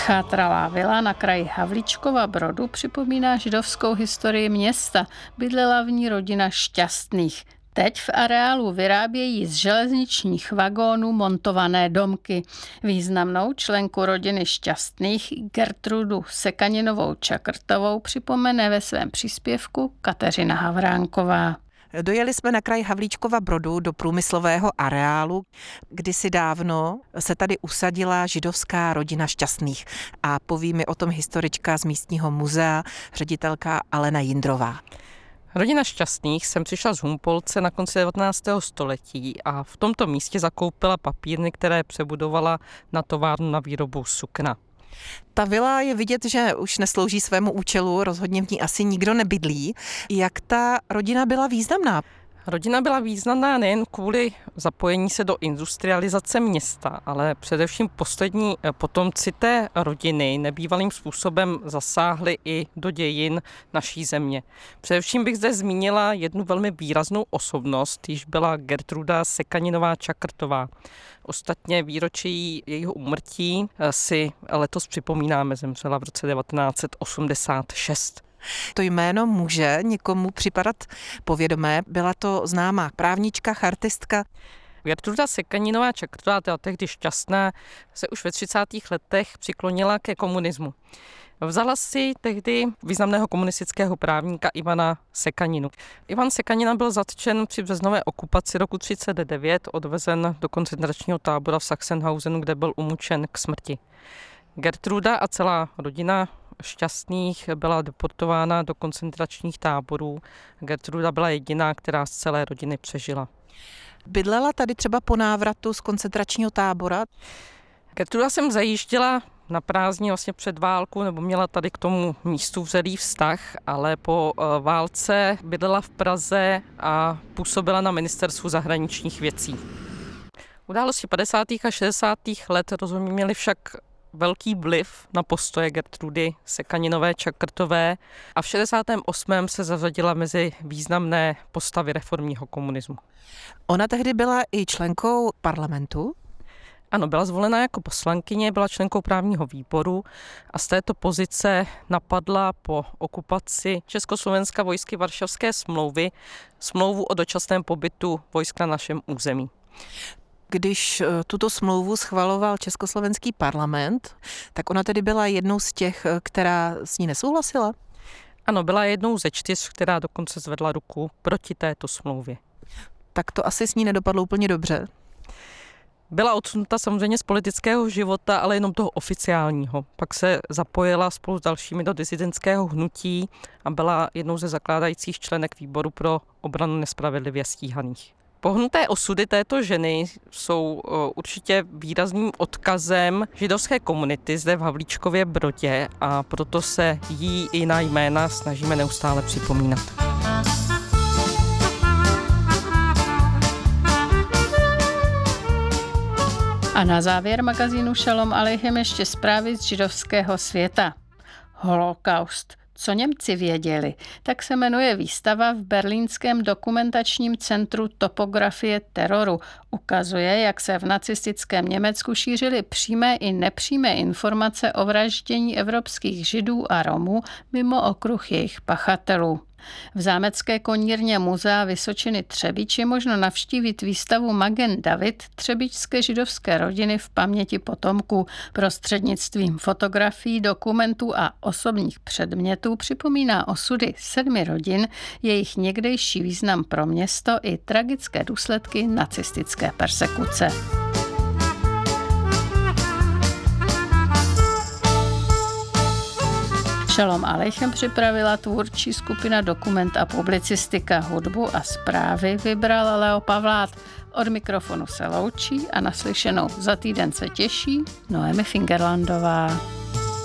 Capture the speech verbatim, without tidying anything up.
Schátralá vila na kraji Havlíčkova Brodu připomíná židovskou historii města. Bydlela v ní rodina Šťastných. Teď v areálu vyrábějí z železničních vagónů montované domky. Významnou členku rodiny Šťastných Gertrudu Sekaninovou Čakrtovou připomene ve svém příspěvku Kateřina Havránková. Dojeli jsme na kraj Havlíčkova Brodu do průmyslového areálu. Kdysi dávno se tady usadila židovská rodina Šťastných a poví mi o tom historička z místního muzea, ředitelka Alena Jindrová. Rodina Šťastných sem přišla z Humpolce na konci devatenáctého století a v tomto místě zakoupila papírny, které přebudovala na továrnu na výrobu sukna. Ta vila je vidět, že už neslouží svému účelu, rozhodně v ní asi nikdo nebydlí. Jak ta rodina byla významná? Rodina byla významná nejen kvůli zapojení se do industrializace města, ale především poslední potomci té rodiny nebývalým způsobem zasáhli i do dějin naší země. Především bych zde zmínila jednu velmi výraznou osobnost, již byla Gertruda Sekaninová Čakrtová. Ostatně výročí jejího úmrtí si letos připomínáme, zemřela v roce devatenáct set osmdesát šest. To jméno může někomu připadat povědomé. Byla to známá právnička, chartistka. Gertruda Sekaninová Čakrtová, teda tehdy Šťastná, se už ve třicátých letech přiklonila ke komunismu. Vzala si tehdy významného komunistického právníka Ivana Sekaninu. Ivan Sekanina byl zatčen při březnové okupaci roku třicet devět, odvezen do koncentračního tábora v Sachsenhausenu, kde byl umučen k smrti. Gertruda a celá rodina Šťastných byla deportována do koncentračních táborů. Gertruda byla jediná, která z celé rodiny přežila. Bydlela tady třeba po návratu z koncentračního tábora? Gertruda sem zajížděla na prázdniny vlastně před válkou, nebo měla tady k tomu místu vřelý vztah, ale po válce bydlela v Praze a působila na ministerstvu zahraničních věcí. Události padesátých a šedesátých let rozhodně měly však velký vliv na postoje Gertrudy Sekaninové Čakrtové a v šedesátém osmém se zařadila mezi významné postavy reformního komunismu. Ona tehdy byla i členkou parlamentu? Ano, byla zvolena jako poslankyně, byla členkou právního výboru a z této pozice napadla po okupaci Československa vojsky Varšavské smlouvy smlouvu o dočasném pobytu vojsk na našem území. Když tuto smlouvu schvaloval československý parlament, tak ona tedy byla jednou z těch, která s ní nesouhlasila? Ano, byla jednou ze čtyř, která dokonce zvedla ruku proti této smlouvě. Tak to asi s ní nedopadlo úplně dobře. Byla odsunuta samozřejmě z politického života, ale jenom toho oficiálního. Pak se zapojila spolu s dalšími do disidentského hnutí a byla jednou ze zakládajících členek výboru pro obranu nespravedlivě stíhaných. Pohnuté osudy této ženy jsou určitě výrazným odkazem židovské komunity zde v Havlíčkově Brodě a proto se jí i na jména snažíme neustále připomínat. A na závěr magazínu Šalom Aleichem ještě zprávy z židovského světa. Holokaust. Co Němci věděli? Tak se jmenuje výstava v berlínském dokumentačním centru Topografie teroru. Ukazuje, jak se v nacistickém Německu šířily přímé i nepřímé informace o vraždění evropských Židů a Romů mimo okruh jejich pachatelů. V zámecké konírně muzea Vysočiny Třebíč je možno navštívit výstavu Magen David třebíčské židovské rodiny v paměti potomků. Prostřednictvím fotografií, dokumentů a osobních předmětů připomíná osudy sedmi rodin, jejich někdejší význam pro město i tragické důsledky nacistické persekuce. Šalom Aleichem připravila tvůrčí skupina Dokument a publicistika, hudbu a zprávy vybral Leo Pavlát. Od mikrofonu se loučí a naslyšenou za týden se těší Noemi Fingerlandová.